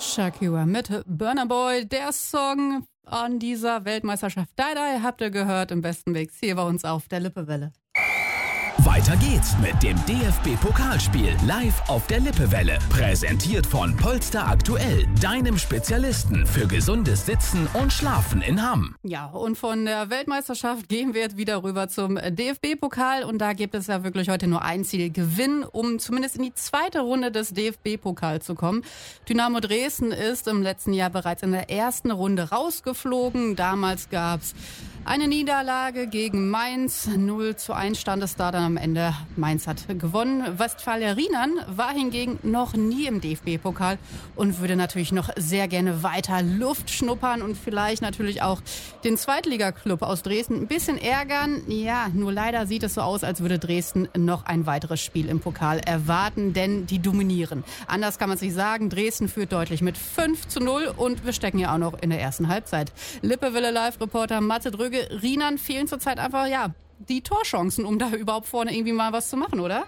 Shakira mit Burna Boy, der Song an dieser Weltmeisterschaft. Die habt ihr gehört im besten Mix hier bei uns auf der Lippewelle. Weiter geht's mit dem DFB-Pokalspiel live auf der Lippewelle. Präsentiert von Polster Aktuell, deinem Spezialisten für gesundes Sitzen und Schlafen in Hamm. Ja, und von der Weltmeisterschaft gehen wir jetzt wieder rüber zum DFB-Pokal. Und da gibt es ja wirklich heute nur ein Ziel: Gewinn, um zumindest in die zweite Runde des DFB-Pokals zu kommen. Dynamo Dresden ist im letzten Jahr bereits in der ersten Runde rausgeflogen. Damals gab's eine Niederlage gegen Mainz. 0:1 stand es da dann am Ende. Mainz hat gewonnen. Westfalia Riemann war hingegen noch nie im DFB-Pokal und würde natürlich noch sehr gerne weiter Luft schnuppern und vielleicht natürlich auch den Zweitligaklub aus Dresden ein bisschen ärgern. Ja, nur leider sieht es so aus, als würde Dresden noch ein weiteres Spiel im Pokal erwarten, denn die dominieren. Anders kann man es nicht sagen. Dresden führt deutlich mit 5:0 und wir stecken ja auch noch in der ersten Halbzeit. Lippewelle Live-Reporter Matze Dröge. Riemann fehlen zurzeit einfach, die Torchancen, um da überhaupt vorne irgendwie mal was zu machen, oder?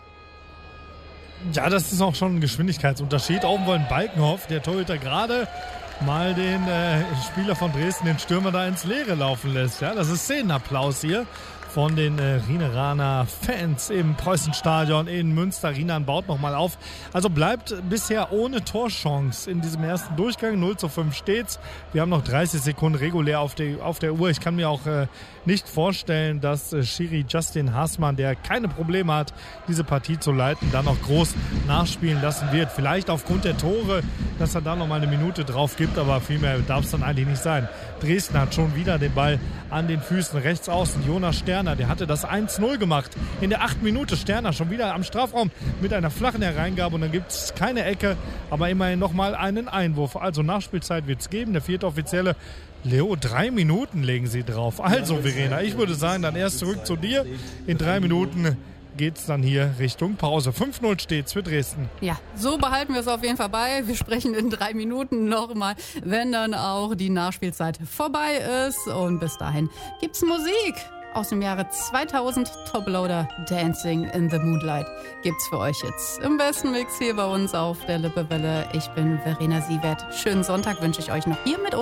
Ja, das ist auch schon ein Geschwindigkeitsunterschied. Oben wollen Balkenhoff, der Torhüter, gerade mal den Spieler von Dresden, den Stürmer, da ins Leere laufen lässt. Ja, das ist Szenenapplaus hier von den Rieneraner Fans im Preußenstadion in Münster. Riemann baut nochmal auf. Also bleibt bisher ohne Torchance in diesem ersten Durchgang. 0:5 steht's. Wir haben noch 30 Sekunden regulär auf der Uhr. Ich kann mir auch nicht vorstellen, dass Schiri Justin Haßmann, der keine Probleme hat, diese Partie zu leiten, dann noch groß nachspielen lassen wird. Vielleicht aufgrund der Tore, dass er da noch mal eine Minute drauf gibt, aber viel mehr darf es dann eigentlich nicht sein. Dresden hat schon wieder den Ball an den Füßen. Rechts außen Jonas Sterner, der hatte das 1:0 gemacht. In der 8. Minute Sterner schon wieder am Strafraum mit einer flachen Hereingabe und dann gibt es keine Ecke, aber immerhin noch mal einen Einwurf. Also Nachspielzeit wird es geben. Der vierte Offizielle Leo, 3 Minuten legen sie drauf. Also Verena, ich würde sagen, dann erst zurück zu dir. In 3 Minuten geht's dann hier Richtung Pause. 5:0 steht's für Dresden. Ja, so behalten wir es auf jeden Fall bei. Wir sprechen in 3 Minuten nochmal, wenn dann auch die Nachspielzeit vorbei ist. Und bis dahin gibt's Musik aus dem Jahre 2000. Toploader, Dancing in the Moonlight gibt's für euch jetzt im besten Mix hier bei uns auf der Lippewelle. Ich bin Verena Sievert. Schönen Sonntag wünsche ich euch noch hier mit uns.